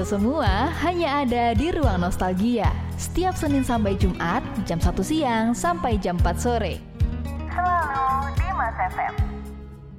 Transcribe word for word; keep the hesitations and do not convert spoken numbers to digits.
Itu semua hanya ada di Ruang Nostalgia. Setiap Senin sampai Jumat, jam satu siang sampai jam empat sore. Selalu di Mas F M.